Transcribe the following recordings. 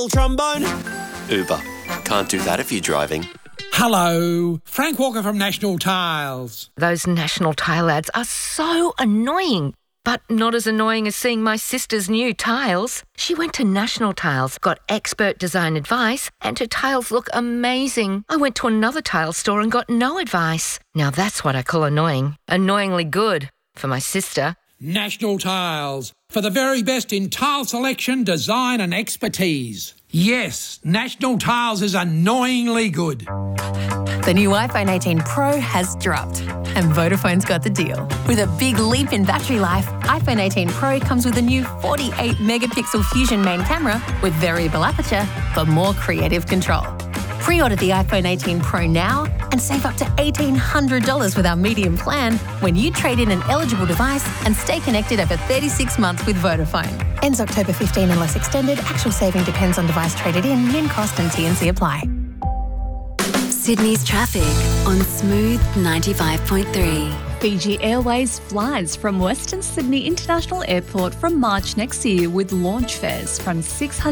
trombone? Uber. Can't do that if you're driving. Hello, Frank Walker from National Tiles. Those National Tile ads are so annoying, but not as annoying as seeing my sister's new tiles. She went to National Tiles, got expert design advice, and her tiles look amazing. I went to another tile store and got no advice. Now that's what I call annoying. Annoyingly good for my sister. National Tiles, for the very best in tile selection, design and expertise. Yes, National Tiles is annoyingly good. The new iPhone 18 Pro has dropped, and Vodafone's got the deal. With a big leap in battery life, iPhone 18 Pro comes with a new 48-megapixel Fusion main camera with variable aperture for more creative control. Pre-order the iPhone 18 Pro now and save up to $1,800 with our medium plan when you trade in an eligible device and stay connected over 36 months with Vodafone. Ends October 15 unless extended. Actual saving depends on device traded in, min cost and T&C apply. Sydney's traffic on Smooth 95.3. Fiji Airways flies from Western Sydney International Airport from March next year with launch fares from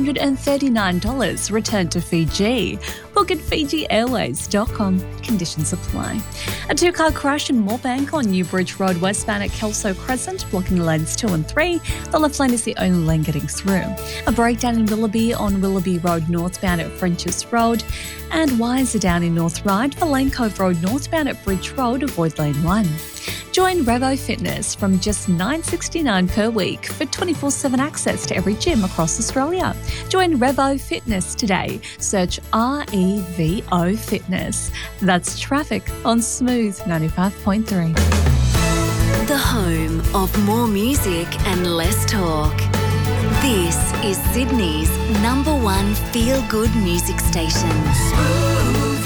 $639 return to Fiji. Book at FijiAirways.com. Conditions apply. A two-car crash in Moorebank on Newbridge Road westbound at Kelso Crescent, blocking lanes 2 and 3. The left lane is the only lane getting through. A breakdown in Willoughby on Willoughby Road northbound at Frenchs Road. And wires are down in North Ryde for Lane Cove Road northbound at Bridge Road, avoid lane 1. Join Revo Fitness from just $9.69 per week for 24/7 access to every gym across Australia. Join Revo Fitness today. Search REVO Fitness. That's traffic on Smooth 95.3. The home of more music and less talk. This is Sydney's #1 feel-good music station. Smooth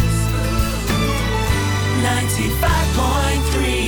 95.3.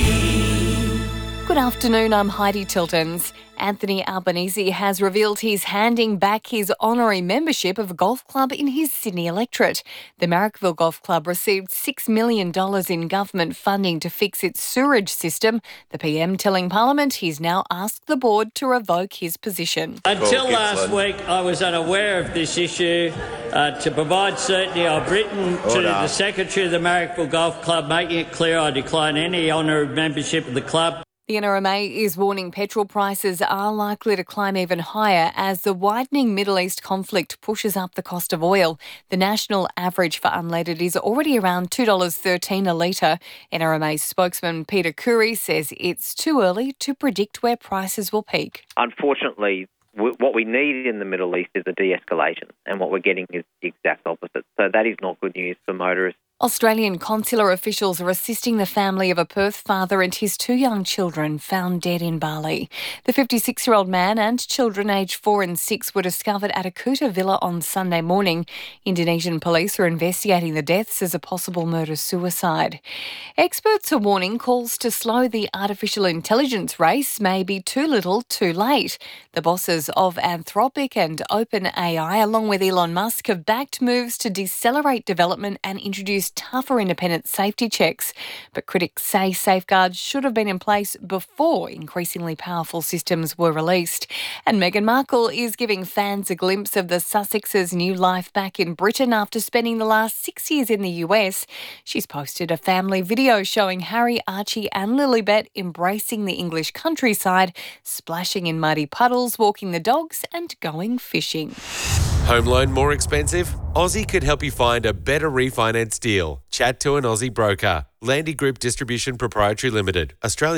Good afternoon, I'm Heidi Tiltons. Anthony Albanese has revealed he's handing back his honorary membership of a golf club in his Sydney electorate. The Marrickville Golf Club received $6 million in government funding to fix its sewerage system. The PM telling Parliament he's now asked the board to revoke his position. Until last week, I was unaware of this issue. To provide certainty, I've written to the Secretary of the Marrickville Golf Club making it clear I decline any honorary membership of the club. The NRMA is warning petrol prices are likely to climb even higher as the widening Middle East conflict pushes up the cost of oil. The national average for unleaded is already around $2.13 a litre. NRMA spokesman Peter Curry says it's too early to predict where prices will peak. Unfortunately, what we need in the Middle East is a de-escalation, and what we're getting is the exact opposite. So that is not good news for motorists. Australian consular officials are assisting the family of a Perth father and his 2 young children found dead in Bali. The 56-year-old man and children aged 4 and 6 were discovered at a Kuta villa on Sunday morning. Indonesian police are investigating the deaths as a possible murder-suicide. Experts are warning calls to slow the artificial intelligence race may be too little too late. The bosses of Anthropic and OpenAI, along with Elon Musk, have backed moves to decelerate development and introduce tougher independent safety checks. But critics say safeguards should have been in place before increasingly powerful systems were released. And Meghan Markle is giving fans a glimpse of the Sussexes' new life back in Britain after spending the last 6 years in the US. She's posted a family video showing Harry, Archie and Lilibet embracing the English countryside, splashing in muddy puddles, walking the dogs and going fishing. Home loan more expensive? Aussie could help you find a better refinance deal. Chat to an Aussie broker. Landy Group Distribution Proprietary Limited. Australia.